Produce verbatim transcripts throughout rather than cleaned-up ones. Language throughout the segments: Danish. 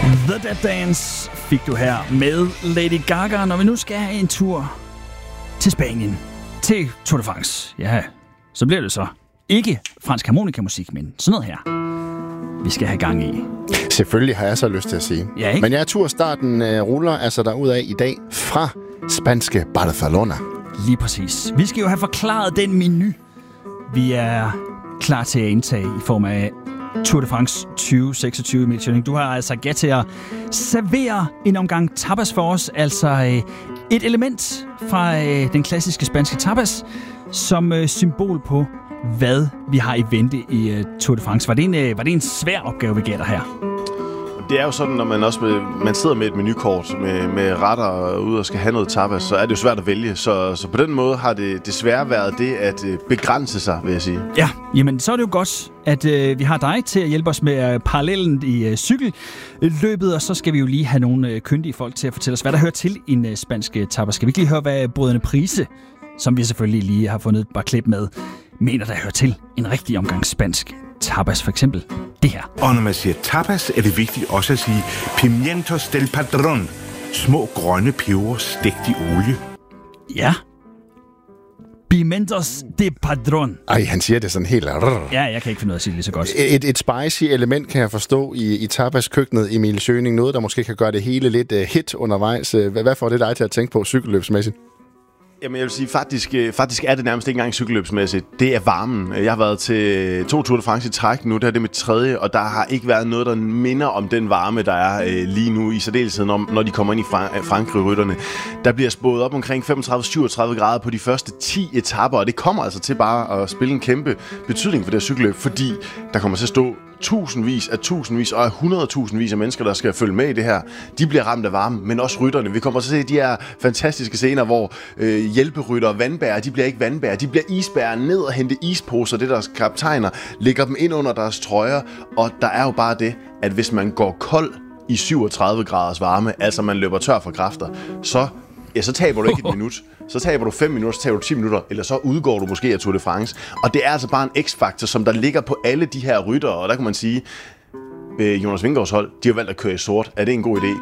The Dead Dance fik du her med Lady Gaga, når vi nu skal have en tur til Spanien, til Tour de France. Ja, så bliver det så ikke fransk harmonikamusik, men sådan noget her, vi skal have gang i. Selvfølgelig har jeg så lyst til at sige. Ja, ikke? Men ja, turstarten øh, ruller altså derudad i dag fra spanske Barcelona. Lige præcis. Vi skal jo have forklaret den menu, vi er klar til at indtage i form af Tour de France tyve seksogtyve, Emil Schønning. Du har altså gæt til at servere en omgang tapas for os, altså øh, et element fra øh, den klassiske spanske tapas, som øh, symbol på, hvad vi har i vente i øh, Tour de France. Var det, en, øh, var det en svær opgave, vi gætter her? Det er jo sådan, når man også med, man sidder med et menukort med, med retter ude og skal have noget tapas, så er det jo svært at vælge. Så, så på den måde har det desværre været det at begrænse sig, vil jeg sige. Ja, jamen så er det jo godt, at øh, vi har dig til at hjælpe os med øh, parallellen i øh, cykelløbet, og så skal vi jo lige have nogle øh, kyndige folk til at fortælle os, hvad der hører til i en øh, spansk tapas. Skal vi ikke lige høre, hvad brødrene Price, som vi selvfølgelig lige har fundet et par klip med, mener, der hører til en rigtig omgang spansk tapas, for eksempel det her. Og når man siger tapas, er det vigtigt også at sige pimientos del padrón. Små grønne peber stegt i olie. Ja. Pimientos de padrón. Ej, han siger det sådan helt... Ja, jeg kan ikke finde ud af at sige det lige så godt. Et, et spicy element kan jeg forstå i, i tapas-køkkenet, Emil Schønning. Noget, der måske kan gøre det hele lidt uh, hit undervejs. Hvad, hvad får det dig til at tænke på cykelløbsmæssigt? Jamen, jeg vil sige, faktisk, faktisk er det nærmest ikke engang cykelløbsmæssigt. Det er varmen. Jeg har været til to Tour de France i træk nu, det er det mit tredje, og der har ikke været noget, der minder om den varme, der er øh, lige nu, i særdeleshed, når, når de kommer ind i Fran- Frankrig-rytterne. Der bliver spået op omkring femogtredive til syvogtredive grader på de første ti etaper, og det kommer altså til bare at spille en kæmpe betydning for det her cykelløb, fordi der kommer til at stå tusindvis af tusindvis og hundredtusindvis af mennesker, der skal følge med i det her. De bliver ramt af varme, men også rytterne. Vi kommer til at se de her fantastiske scener, hvor øh, hjælperytter og vandbærer, de bliver ikke vandbærer, de bliver isbærer ned og hente isposer, det deres kaptajner, lægger dem ind under deres trøjer, og der er jo bare det, at hvis man går kold i syvogtredive graders varme, altså man løber tør for kræfter, så ja, så taber du ikke et minut. Så taber du fem minutter, så taber du ti minutter, eller så udgår du måske af Tour de France. Og det er altså bare en x-faktor, som der ligger på alle de her ryttere, og der kan man sige, øh, Jonas Vingegaards hold, de har valgt at køre i sort. Er det en god idé?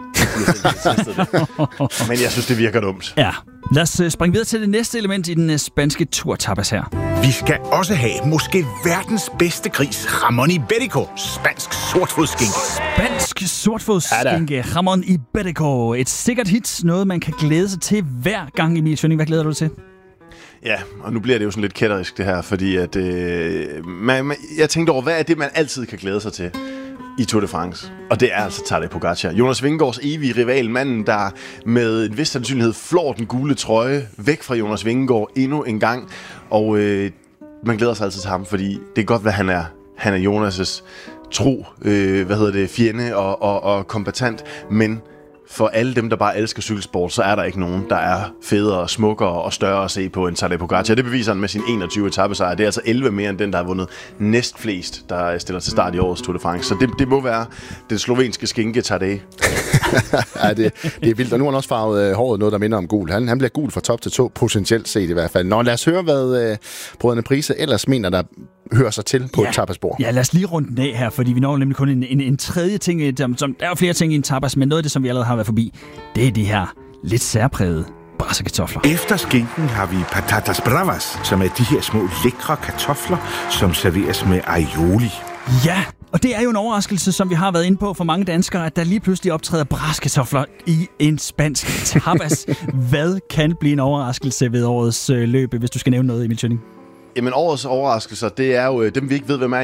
Men jeg synes, det virker dumt. Ja. Lad os springe videre til det næste element i den spanske turtapas her. Vi skal også have måske verdens bedste gris, Ramon Iberico, spansk sortfodsskinke. Spansk sortfodsskinke, Ramon Iberico. Et sikkert hit, noget man kan glæde sig til hver gang, Emil Schønning. Hvad glæder du dig til? Ja, og nu bliver det jo sådan lidt kætterisk det her, fordi at, øh, man, man, jeg tænkte over, hvad er det, man altid kan glæde sig til i Tour de France? Og det er altså Tadej Pogačar. Jonas Vingegaards evige rival, manden, der med en vis sandsynlighed flår den gule trøje væk fra Jonas Vingegaard endnu en gang. Og øh, man glæder sig altid til ham, fordi det er godt, hvad han er. Han er Jonas' tro, øh, hvad hedder det, fjende og, og, og kompetent, men for alle dem, der bare elsker cykelsport, så er der ikke nogen, der er federe, smukkere og større at se på end Tadej Pogačar. Det beviser han med sin enogtyve etapesejre. Det er altså elleve mere end den, der har vundet næstflest, der stiller til start i årets Tour de France. Så det, det må være det slovenske skinke Tadej. Ja, det, det er vildt. Og nu har han også farvet øh, håret noget, der minder om gul. Han, han bliver gul fra top til tå, potentielt set i hvert fald. Nå, lad os høre, hvad øh, brødrene Price ellers mener, der hører sig til på ja. et tapasbord. Ja, lad os lige runde den af her, fordi vi når nemlig kun en, en, en tredje ting. Som, som, der er jo flere ting i en tapas, men noget af det, som vi allerede har været forbi, det er de her lidt særprægede brassekartofler. Efter skinken har vi patatas bravas, som er de her små lækre kartofler, som serveres med aioli. Ja, og det er jo en overraskelse, som vi har været inde på for mange danskere, at der lige pludselig optræder brassekartofler i en spansk tapas. Hvad kan blive en overraskelse ved årets øh, løb, hvis du skal nævne noget, Emil Schønning? Jamen, årets overraskelser, det er jo dem, vi ikke ved, hvem er